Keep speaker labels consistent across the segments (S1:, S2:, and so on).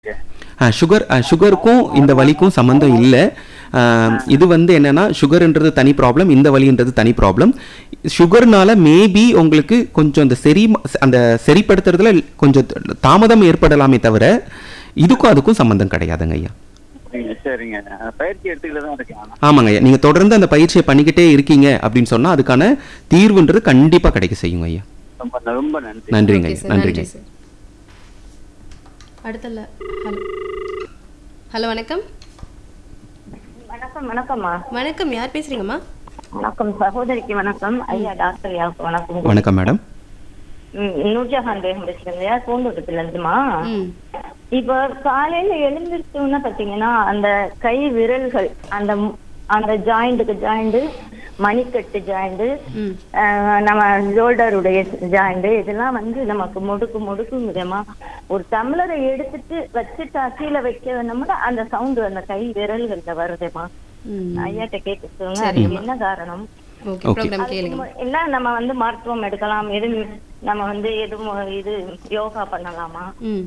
S1: சுகருக்கும் இந்த வலிக்கும் சம்மந்தம் இல்லை. இது வந்து என்னன்னா சுகர்ன்றது தனி ப்ராப்ளம், இந்த வலின்றது தனி ப்ராப்ளம். சுகர்னால மேபி உங்களுக்கு கொஞ்சம் அந்த சரிப்படுத்துறதுல கொஞ்சம் தாமதம் ஏற்படலாமே தவிர இதுக்கும் அதுக்கும் சம்மந்தம் கிடையாதுங்க ஐயா.
S2: சரிங்க, பயிற்சி எடுத்துக்கிட்டு தான் இருக்கேன்.
S1: ஆமாங்க ஐயா, நீங்க தொடர்ந்து அந்த பயிற்சியை பண்ணிக்கிட்டே இருக்கீங்க அப்படின்னு சொன்னா அதுக்கான தீர்வுன்றது கண்டிப்பா கிடைக்க செய்யுங்க ஐயா.
S2: ரொம்ப நன்றி.
S1: நன்றிங்க ஐயா, நன்றிங்க.
S3: அடுத்தல ஹலோ வணக்கம்.
S4: வணக்கம். வணக்கம்மா.
S3: வணக்கம், யார் பேசுறீங்கம்மா?
S4: வணக்கம் சகோதரிக்கு வணக்கம். ஐயா டாக்டர் யாருக்கு வணக்கம்.
S1: வணக்கம் மேடம்.
S4: நூர்ஜஹான் பேகம் பேசுறீங்க, பூந்தோட்டத்துல இருந்துமா. இப்ப காலையில எழுந்திருச்சோம்னா பாத்தீங்கன்னா அந்த கை விரல்கள் அந்த ஜாயிண்ட்டுக்கு ஜாயிண்ட், மணிக்கட்டு ஜாயிண்ட், நம்ம ஷோல்டருடைய ஜாயிண்ட், இதெல்லாம் வந்து நமக்கு முடுக்கும் விதமா ஒரு டம்ளரை எடுத்துட்டு வச்சுட்டா கீழே வைக்க வேணும்னா அந்த சவுண்ட் அந்த கை விரல்கள்ல வருதேமா. ஐயாட்ட கேட்க சொல்லுங்க, அதுக்கு என்ன காரணம்? இல்ல நம்ம வந்து மருத்துவம் எடுக்கலாம், எது நம்ம வந்து இது யோகா பண்ணலாமா?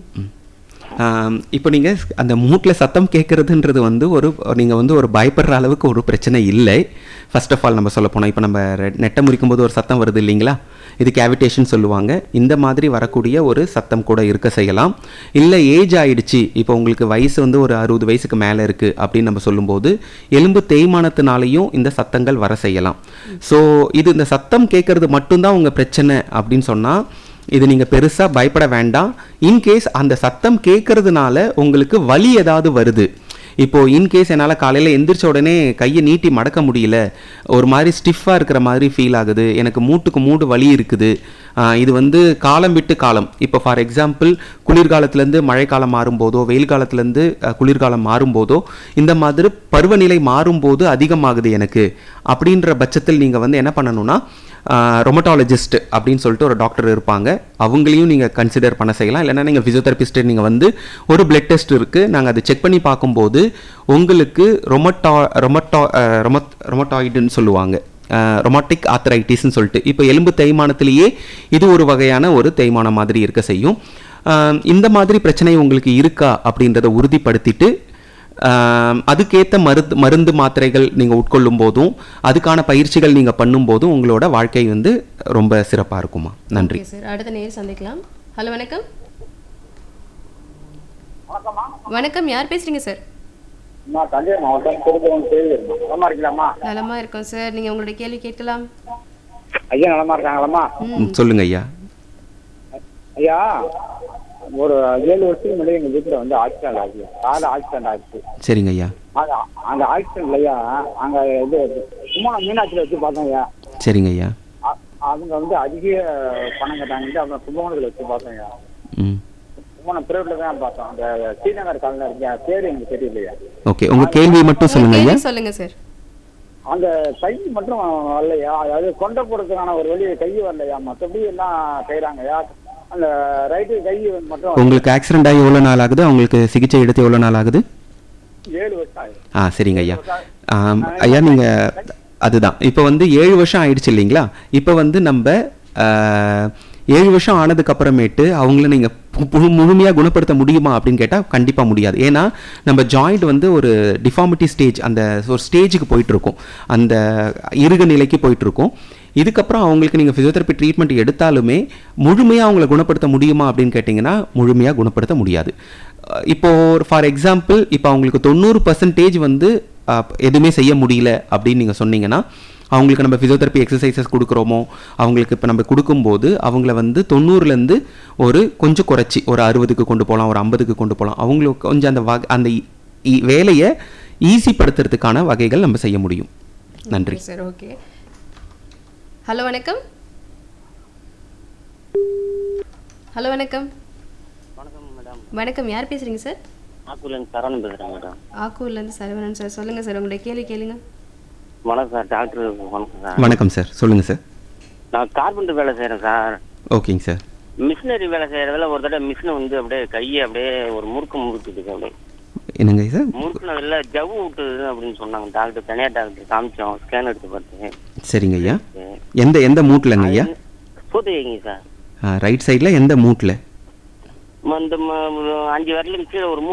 S1: இப்போ நீங்கள் அந்த மூட்டில் சத்தம் கேட்குறதுன்றது வந்து நீங்கள் வந்து ஒரு பயப்படுற அளவுக்கு ஒரு பிரச்சனை இல்லை. ஃபர்ஸ்ட் ஆஃப் ஆல் நம்ம சொல்ல போனால் இப்போ நம்ம நெட்டை முறிக்கும் போது ஒரு சத்தம் வருது இல்லைங்களா, இது கேவிடேஷன் சொல்லுவாங்க. இந்த மாதிரி வரக்கூடிய ஒரு சத்தம் கூட இருக்க செய்யலாம். இல்லை ஏஜ் ஆயிடுச்சு, இப்போ உங்களுக்கு வயசு வந்து ஒரு 60 வயசுக்கு மேலே இருக்குது அப்படின்னு நம்ம சொல்லும்போது எலும்பு தேய்மானத்தினாலையும் இந்த சத்தங்கள் வர செய்யலாம். ஸோ இந்த சத்தம் கேட்குறது மட்டும்தான் உங்கள் பிரச்சனை அப்படின்னு சொன்னால் இது நீங்கள் பெருசாக பயப்பட வேண்டாம். இன்கேஸ் அந்த சத்தம் கேட்கறதுனால உங்களுக்கு வலி ஏதாவது வருது, இப்போது இன்கேஸ் என்னால் காலையில் எந்திரிச்ச உடனே கையை நீட்டி மடக்க முடியல, ஒரு மாதிரி ஸ்டிஃபாக இருக்கிற மாதிரி ஃபீல் ஆகுது, எனக்கு மூட்டுக்கு மூடு வலி இருக்குது, இது வந்து காலம் விட்டு காலம், இப்போ ஃபார் எக்ஸாம்பிள் குளிர்காலத்துலேருந்து மழைக்காலம் மாறும்போதோ வெயில் காலத்துலேருந்து குளிர்காலம் மாறும்போதோ இந்த மாதிரி பருவநிலை மாறும்போது அதிகமாகுது எனக்கு அப்படின்ற பட்சத்தில் நீங்கள் வந்து என்ன பண்ணணும்னா ரொமட்டாலஜிஸ்ட் அப்படின்னு சொல்லிட்டு ஒரு டாக்டர் இருப்பாங்க, அவங்களையும் நீங்கள் கன்சிடர் பண்ண செய்யலாம். இல்லைன்னா நீங்கள் ஃபிசியோதெரபிஸ்ட் நீங்கள் வந்து ஒரு பிளட் டெஸ்ட் இருக்குது, நாங்கள் அதை செக் பண்ணி பார்க்கும்போது உங்களுக்கு ரொமட்டாய்டுன்னு சொல்லுவாங்க, ரொமாட்டிக் ஆர்த்தரைட்டிஸ்ன்னு சொல்லிட்டு, இப்போ எலும்பு தேய்மானத்திலேயே இது ஒரு வகையான ஒரு தேய்மானம் மாதிரி இருக்க செய்யும். இந்த மாதிரி பிரச்சனை உங்களுக்கு இருக்கா அப்படின்றத உறுதிப்படுத்திட்டு அதுக்கேற்ற மருந்து மாத்திரைகள் நீங்கள் உட்கொள்ளும் போதும் அதுக்கான பயிற்சிகள் நீங்கள் பண்ணும் போதும் உங்களோட வாழ்க்கை வந்து ரொம்ப சிறப்பாக இருக்குமா. நன்றி
S3: சார். அடுத்த நேர் சந்திக்கலாம். ஹலோ வணக்கம். வணக்கம், யார் பேசுறீங்க சார்? நலமா இருக்கோம் சார், நீங்க உங்களுடைய கேள்வி கேட்கலாம்.
S2: ஐயா நலமா இருக்காங்களாமா?
S1: சொல்லுங்க ஐயா.
S2: ஐயா, ஒரு 7 வருஷத்துக்கு முன்னாடி எங்க வீட்டுல வந்து ஆக்சிடென்ட் ஆச்சு, கால ஆக்சிடென்ட் ஆச்சு.
S1: சரிங்க ஐயா.
S2: அந்த ஆக்சிடென்ட்லயா அங்க இது சும்மா மீனாட்சியில வச்சு பார்த்தோம் ஐயா.
S1: சரிங்க ஐயா.
S2: அவங்க வந்து அதிக பணம் கட்டாங்க, அப்புறம் கும்பகோணத்துல வச்சு பார்த்தோம் ஐயா. கும்பகோணம் பிரைவேட்ல தான் பார்த்தோம், அந்த ஸ்ரீநகர் காலனில இருக்க பேரு எனக்கு தெரியலையா.
S1: ஓகே, உங்க கேள்வி மட்டும் சொல்லுங்க ஐயா.
S3: சொல்லுங்க சார்.
S2: அந்த கை மட்டும் வரலையா, அதாவது கொண்டை போடுறதுக்கான ஒரு வழி கை வரலையா, மற்றபடி எல்லாம் செய்யறாங்கய்யா. அந்த ரைட்டு கை மட்டும்.
S1: உங்களுக்கு ஆக்சிடென்ட் ஆகி எவ்வளோ நாள் ஆகுது, உங்களுக்கு சிகிச்சை எடுத்து எவ்வளோ நாள் ஆகுது?
S2: 7 வருஷம் ஆகுது.
S1: சரிங்க ஐயா. ஐயா நீங்கள் அதுதான் இப்போ வந்து 7 வருஷம் ஆயிடுச்சு இல்லைங்களா, இப்போ வந்து நம்ம 7 வருஷம் ஆனதுக்கு அப்புறமேட்டு அவங்கள நீங்கள் முழுமையாக குணப்படுத்த முடியுமா அப்படின்னு கேட்டால் கண்டிப்பாக முடியாது. ஏன்னா நம்ம ஜாயிண்ட் வந்து ஒரு டிஃபார்மிட்டி ஸ்டேஜ், அந்த ஒரு ஸ்டேஜுக்கு போயிட்டுருக்கோம், அந்த இறுக நிலைக்கு போயிட்டுருக்கோம். இதுக்கப்புறம் அவங்களுக்கு நீங்கள் ஃபிசியோதெரப்பி ட்ரீட்மெண்ட் எடுத்தாலுமே முழுமையாக அவங்கள குணப்படுத்த முடியுமா அப்படின்னு கேட்டிங்கன்னா முழுமையாக குணப்படுத்த முடியாது. இப்போது ஃபார் எக்ஸாம்பிள் இப்போ அவங்களுக்கு 90% வந்து எதுவுமே செய்ய முடியல அப்படின்னு நீங்கள் சொன்னீங்கன்னா அவங்களுக்கு நம்ம ஃபிசியோதெரப்பி எக்ஸசைசஸ் கொடுக்குறோமோ அவங்களுக்கு இப்போ நம்ம கொடுக்கும்போது அவங்கள வந்து 90லேருந்து ஒரு கொஞ்சம் குறைச்சி ஒரு 60க்கு கொண்டு போகலாம், ஒரு 50க்கு கொண்டு போகலாம். அவங்களுக்கு கொஞ்சம் அந்த வேலையை ஈஸிப்படுத்துறதுக்கான வகைகள் நம்ம செய்ய முடியும். நன்றி
S3: சார். ஓகே, ஹலோ வணக்கம். ஹலோ வணக்கம்.
S5: வணக்கம் மேடம்.
S3: வணக்கம், யார் பேசுறீங்க சார்?
S5: ஆக்கூர்லேருந்து சரவணன் பேசுகிறேன் மேடம்.
S3: ஆக்கூர்லேருந்து சரவணன் சார், சொல்லுங்க சார், உங்களுடைய கேள்வி கேளுங்க.
S5: வணக்கம் சார், டாக்டர். வணக்கம் சார்.
S1: வணக்கம் சார், சொல்லுங்க சார்.
S5: நான் கார்பெண்டர் வேலை செய்கிறேன் சார்.
S1: ஓகேங்க சார்.
S5: மிஷினரி வேலை செய்கிறதுல ஒரு தடவை மிஷினை வந்து அப்படியே கையை அப்படியே ஒரு முறுக்குது அப்படியே.
S1: என்னங்க சார்?
S5: முறுக்குனதில்ல ஜவ்வு விட்டுது அப்படின்னு சொன்னாங்க டாக்டர், தனியார் டாக்டர் காமிச்சோம், ஸ்கேன் எடுத்து பார்த்தேன்.
S1: சரிங்க ஐயா. எந்த மூட்டிலங்க ஐயா?
S5: போட்டு வைங்க சார்.
S1: ரைட் சைடில் எந்த மூட்டில்?
S5: இந்த 5 விரலுக்கு கீழே ஒரு